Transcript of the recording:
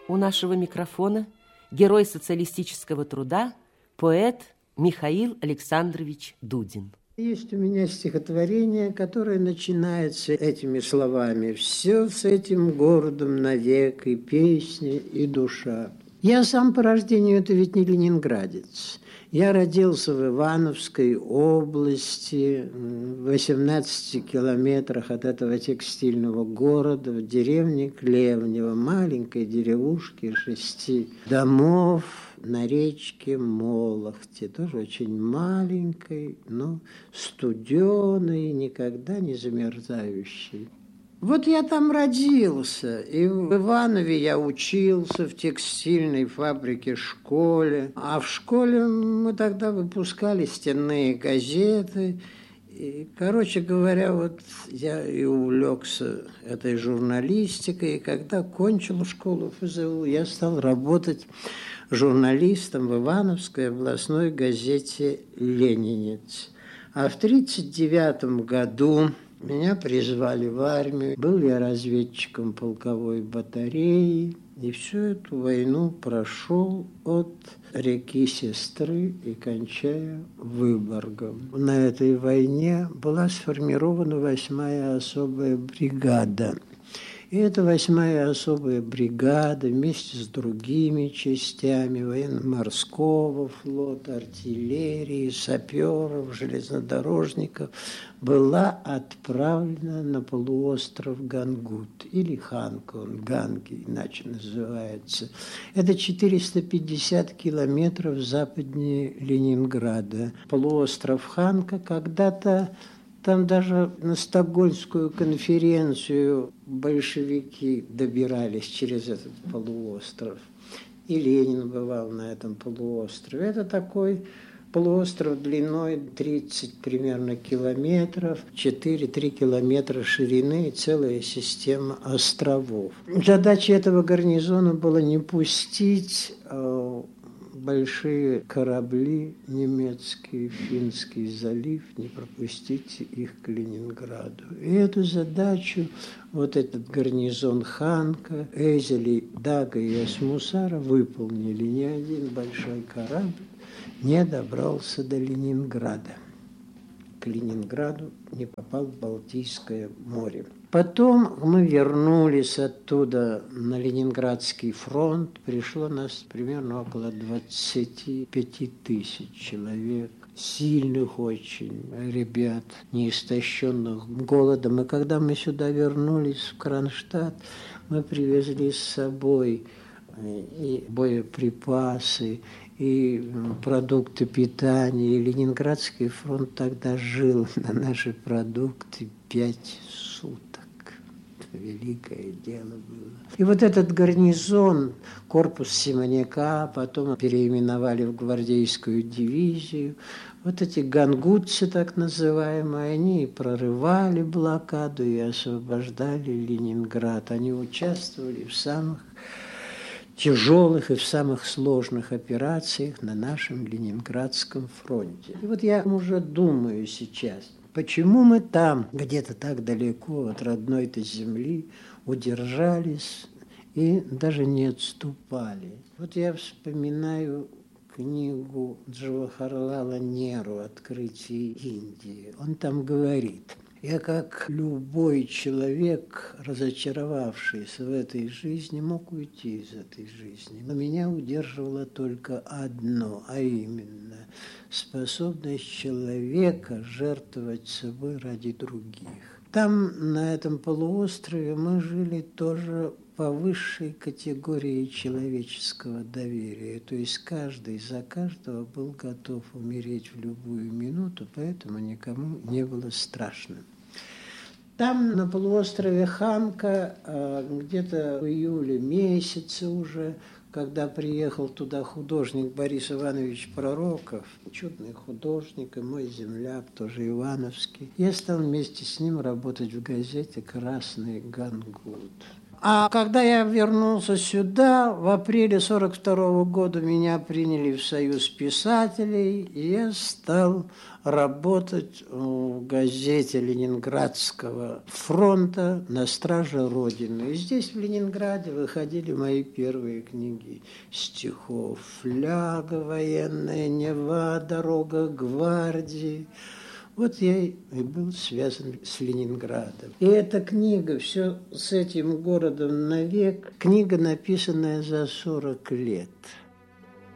У нашего микрофона герой социалистического труда, поэт Михаил Александрович Дудин. Есть у меня стихотворение, которое начинается этими словами: «Все с этим городом навек, и песня, и душа». Я сам по рождению это ведь не ленинградец. Я родился в Ивановской области, в 18 километрах от этого текстильного города, в деревне Клевнево, маленькой деревушке 6 домов на речке Молохте, тоже очень маленькой, но студеной, никогда не замерзающей. Вот я там родился, и в Иванове я учился в текстильной фабрике школе. А в школе мы тогда выпускали стенные газеты. И, короче говоря, вот я и увлекся этой журналистикой. И когда кончил школу ФЗУ, я стал работать журналистом в Ивановской областной газете «Ленинец». А в 1939 году меня призвали в армию. Был я разведчиком полковой батареи. И всю эту войну прошел от реки Сестры и кончая Выборгом. На этой войне была сформирована 8-я особая бригада. И эта 8-я особая бригада вместе с другими частями военно-морского флота, артиллерии, саперов, железнодорожников была отправлена на полуостров Гангут, или Ханка, он Ганги иначе называется. Это 450 километров западнее Ленинграда. Полуостров Ханка когда-то. Там даже на Стокгольмскую конференцию большевики добирались через этот полуостров. И Ленин бывал на этом полуострове. Это такой полуостров длиной 30 примерно километров, 4-3 километра ширины и целая система островов. Задача этого гарнизона была не пустить большие корабли немецкие, Финский залив, не пропустить их к Ленинграду. И эту задачу вот этот гарнизон Ханка, Эзели, Дага и Асмусара выполнили. Ни один большой корабль не добрался до Ленинграда. К Ленинграду не попал в Балтийское море. Потом мы вернулись оттуда на Ленинградский фронт. Пришло нас примерно около 25 тысяч человек. Сильных очень ребят, не истощенных голодом. И когда мы сюда вернулись, в Кронштадт, мы привезли с собой и боеприпасы, и продукты питания. И Ленинградский фронт тогда жил на наши продукты 5 суток. Великое дело было. И вот этот гарнизон, корпус Симоняка, потом переименовали в гвардейскую дивизию. Вот эти гангутцы, так называемые, они прорывали блокаду и освобождали Ленинград. Они участвовали в самых тяжелых и в самых сложных операциях на нашем Ленинградском фронте. И вот я уже думаю сейчас, почему мы там, где-то так далеко от родной-то земли, удержались и даже не отступали. Вот я вспоминаю книгу Джавахарлала Неру «Открытие Индии». Он там говорит: «Я, как любой человек, разочаровавшийся в этой жизни, мог уйти из этой жизни. Но меня удерживало только одно, а именно способность человека жертвовать собой ради других». Там, на этом полуострове, мы жили тоже по высшей категории человеческого доверия. То есть каждый за каждого был готов умереть в любую минуту, поэтому никому не было страшно. Там, на полуострове Ханка, где-то в июле месяце уже, когда приехал туда художник Борис Иванович Пророков, чудный художник, и мой земляк, тоже ивановский, я стал вместе с ним работать в газете «Красный Гангут». А когда я вернулся сюда, в апреле 1942 года меня приняли в Союз писателей, и я стал работать в газете Ленинградского фронта «На страже Родины». И здесь, в Ленинграде, выходили мои первые книги стихов. «Фляга военная, Нева, дорога гвардии». Вот я и был связан с Ленинградом. И эта книга «Все с этим городом навек», книга, написанная за 40 лет.